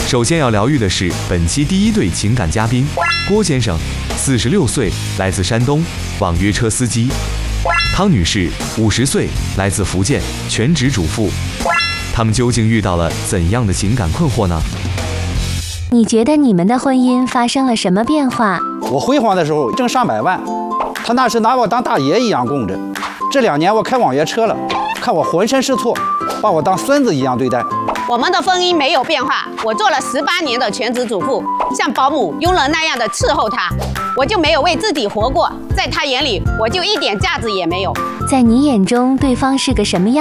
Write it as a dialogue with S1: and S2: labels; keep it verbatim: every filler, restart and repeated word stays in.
S1: 首先要疗愈的是本期第一对情感嘉宾郭先生，四十六岁，来自山东，网约车司机；汤女士，五十岁，来自福建，全职主妇。他们究竟遇到了怎样的情感困惑呢？
S2: 你觉得你们的婚姻发生了什么变化？
S3: 我辉煌的时候挣上百万，他那是拿我当大爷一样供着。这两年我开网约车了，看我浑身是错，把我当孙子一样对待。
S4: 我们的婚姻没有变化，我做了十八年的全职主妇，像保姆、佣人那样的伺候他，我就没有为自己活过，在他眼里，我就一点价值也没有。
S2: 在你眼中，对方是个什么样？